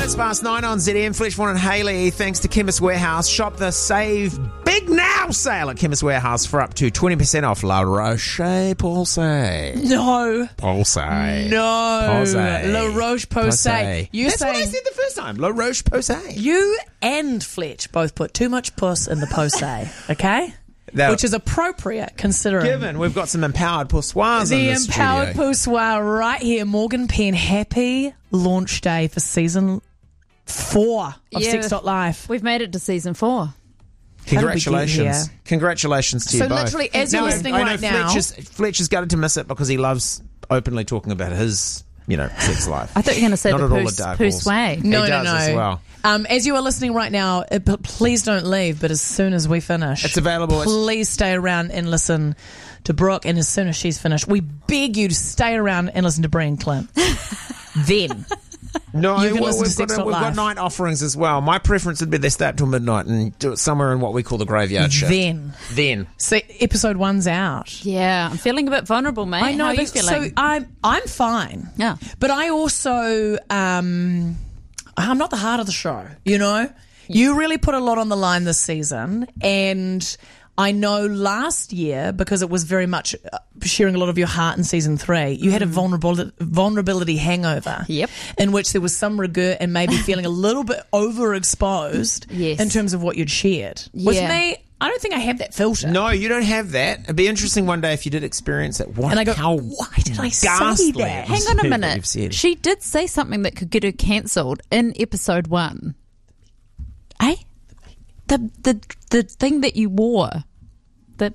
9:09 on ZM. Fletchborn and Hayley, thanks to Chemist Warehouse. Shop the Save Big Now sale at Chemist Warehouse for up to 20% off La Roche-Posay. No. Posay. No. Posay. La Roche-Posay. That's what I said the first time. La Roche-Posay. You and Fletch both put too much puss in the Posay, okay? That- Which is appropriate considering. Given we've got some empowered poussoirs in The the empowered studio. poussoir right here. Morgan Penn, happy launch day for season 4 of Yeah. Sex Life. We've made it to season 4. Congratulations. here? Congratulations to you So both. literally, as you're listening I know right now- Fletcher's gutted to miss it because he loves openly talking about his, sex life. I thought you were going to say Not the at all a dark horse. way. No, He no, does no. as well. As you are listening right now, please don't leave. But as soon as we finish, It's available. Please stay around and listen to Brooke. And as soon as she's finished, we beg you to stay around and listen to Brie and Clint. Then No, You can listen to Sex Not we've got Live. night offerings as well. My preference would be they stay up till midnight and do it somewhere in what we call the graveyard shift. Then. So episode 1's out. Yeah, I'm feeling a bit vulnerable, mate. I know, How are you but feeling? so I'm fine. Yeah. But I also I'm not the heart of the show, you know? You really put a lot on the line this season, and I know last year, because it was very much sharing a lot of your heart in season 3, you had a vulnerability hangover. Yep. In which there was some regret and maybe feeling a little bit overexposed Yes. in terms of what you'd shared. With Yeah. me, I don't think I have that filter. No, you don't have that. It'd be interesting one day if you did experience it. And I go, how why did I say ghastly that? it Hang is on a that minute. you've said. She did say something that could get her cancelled in episode 1. Eh? The thing that you wore. That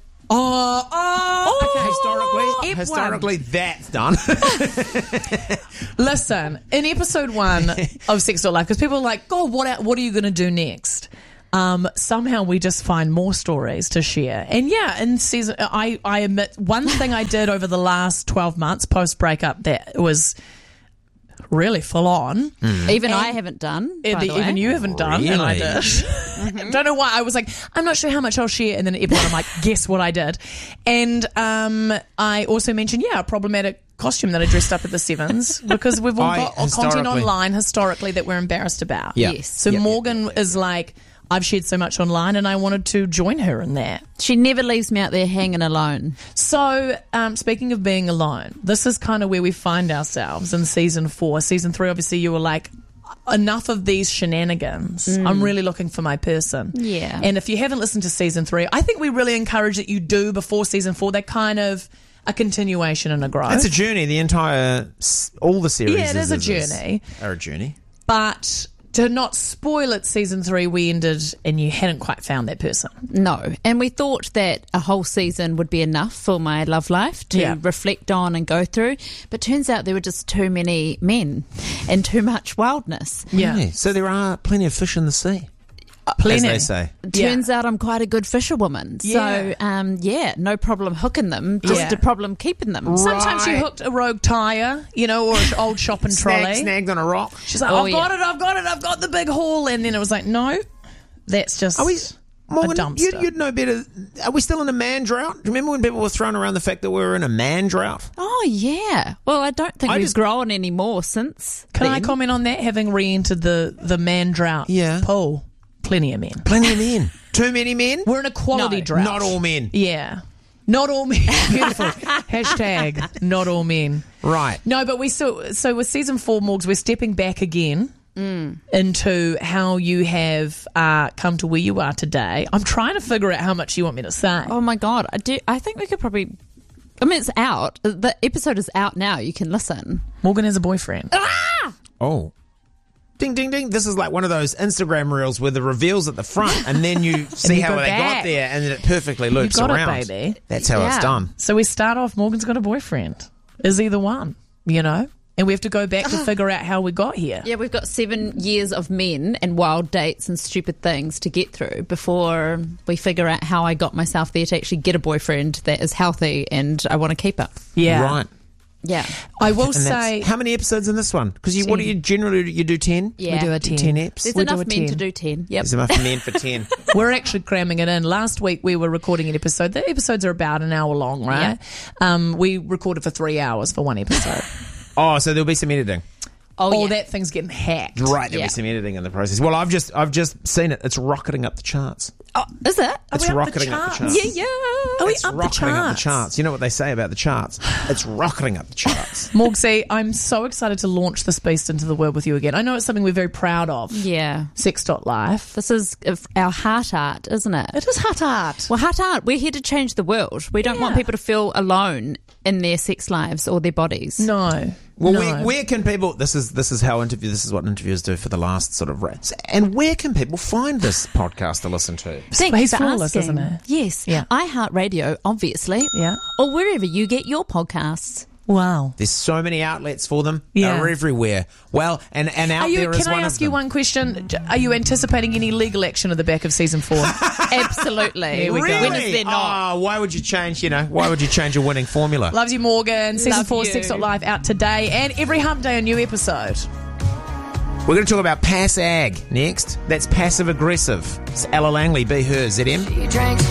Historically, that's done. Listen, in episode 1 of Sex Life, because people are like, God, what are you going to do next? Somehow we just find more stories to share. And yeah, in season, I admit one thing I did over the last 12 months post breakup that was really full on. even I haven't done. By the way. Even you haven't done, and I Really? did. Don't know why. I was like, I'm not sure how much I'll share, and then at everyone I'm like, guess what I did? And I also mentioned, a problematic costume that I dressed up at the Sevens, because we've all got content historically. online historically that we're embarrassed about. Yeah. Yes. So Morgan is like, I've shared so much online, and I wanted to join her in that. She never leaves me out there hanging alone. So, speaking of being alone, this is kind of where we find ourselves in season 4. Season 3, obviously, you were like, enough of these shenanigans. I'm really looking for my person. Yeah. And if you haven't listened to season 3, I think we really encourage that you do before season 4. They're kind of a continuation and a growth. It's a journey. All the series. Yeah, it is a journey. Are a journey. But to not spoil it, season 3, we ended and you hadn't quite found that person. No. And we thought that a whole season would be enough for my love life to reflect on and go through. But turns out there were just too many men and too much wildness. Yeah. Yeah. So there are plenty of fish in the sea, Plenty. as they say. Turns out I'm quite a good fisherwoman. Yeah. So, no problem hooking them, just Yeah. a problem keeping them. Sometimes you Right. hooked a rogue tyre, or an old shopping trolley. Snagged on a rock. She's like, Oh, I've got it, I've got the big haul. And then it was like, no, that's just Are we? Morgan, a dumpster. you'd know better. Are we still in a man drought? Do you remember when people were throwing around the fact that we were in a man drought? Oh, yeah. Well, I don't think I we've just- grown any more since. Can I then. comment on that, having re-entered the man drought Yeah. pool? Plenty of men. Plenty of men. Too many men? We're in a quality No, drought. Not all men. Yeah. Not all men. Beautiful. Hashtag not all men. Right. No, but so with season 4, Morgs, we're stepping back again into how you have come to where you are today. I'm trying to figure out how much you want me to say. Oh, my God. I think we could probably... I mean, it's out. The episode is out now. You can listen. Morgan has a boyfriend. Oh. Ding, ding, ding. This is like one of those Instagram reels where the reveal's at the front and then you see you how go they got back. there and then it perfectly loops got it, around. baby. That's how it's Yeah. done. So we start off, Morgan's got a boyfriend. Is he the one? And we have to go back to figure out how we got here. Yeah, we've got 7 years of men and wild dates and stupid things to get through before we figure out how I got myself there to actually get a boyfriend that is healthy and I want to keep it. Yeah. Right. Yeah. I will And that's- say, how many episodes in this one? Because what do you generally do? You do 10? Yeah. we do a 10. 10 eps? There's We do enough a men to 10. do 10. Yep. There's enough men for 10. we're actually cramming it in. Last week we were recording an episode. The episodes are about an hour long, right? We recorded for 3 hours for one episode. Oh, so there'll be some editing. Oh, yeah. that thing's getting hacked. Right, there'll Yeah. be some editing in the process. Well, I've just seen it. It's rocketing up the charts. Oh, is it? It's we up the rocketing up the charts. charts? Yeah. Are we It's up the rocketing up the charts? charts. You know what they say about the charts? It's rocketing up the charts. Morgsy, I'm so excited to launch this beast into the world with you again. I know it's something we're very proud of. Yeah. Sex.life. This is our heart art, isn't it? It is hot art. Well, heart art, we're here to change the world. We don't want people to feel alone in their sex lives or their bodies. No. Well, no. where can people? This is what interviewers do for the last sort of rants. And where can people find this podcast to listen to? Thanks Space for flawless, asking. isn't it? Yes. Yeah. iHeartRadio, obviously. Yeah. Or wherever you get your podcasts. Wow. There's so many outlets for them. Yeah. They're everywhere. Well, and out there is Can I one ask of you them. one question? Are you anticipating any legal action at the back of season 4? Absolutely. Here we go. Really? When is there not? Oh, why would you change? Why would you change a winning formula? Loves you, Morgan. Season Love 4 you. Sex.live out today, and every hump day a new episode. We're going to talk about PASSAG next. That's passive aggressive. It's Ella Langley, Be Her, ZM. She drinks